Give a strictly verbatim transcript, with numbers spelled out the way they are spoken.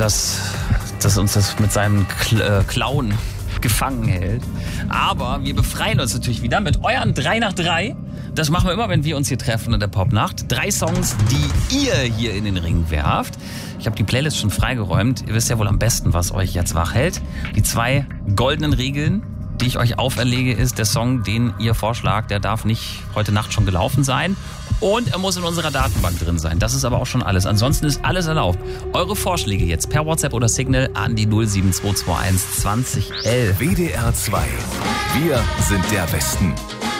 dass, dass uns das mit seinem Kl- äh, Clown gefangen hält. Aber wir befreien uns natürlich wieder mit euren drei nach drei. Das machen wir immer, wenn wir uns hier treffen in der Popnacht. Drei Songs, die ihr hier in den Ring werft. Ich habe die Playlist schon freigeräumt. Ihr wisst ja wohl am besten, was euch jetzt wach hält. Die zwei goldenen Regeln, die ich euch auferlege, ist der Song, den ihr vorschlagt, der darf nicht heute Nacht schon gelaufen sein. Und er muss in unserer Datenbank drin sein. Das ist aber auch schon alles. Ansonsten ist alles erlaubt. Eure Vorschläge jetzt per WhatsApp oder Signal an die null sieben zwei zwei eins zwanzig elf. W D R zwei. Wir sind der Westen.